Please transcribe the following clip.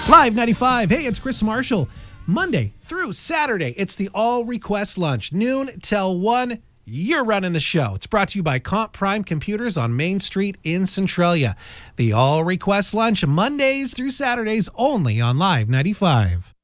Live 95. Hey, it's Chris Marshall. Monday through Saturday, it's the All Request Lunch, noon till 1. You're running the show. It's brought to you by Comp Prime Computers on Main Street in Centralia. The All Request Lunch, Mondays through Saturdays, only on Live 95.